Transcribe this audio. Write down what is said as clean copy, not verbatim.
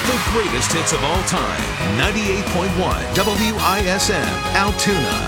The greatest hits of all time. 98.1 WISM, Altoona.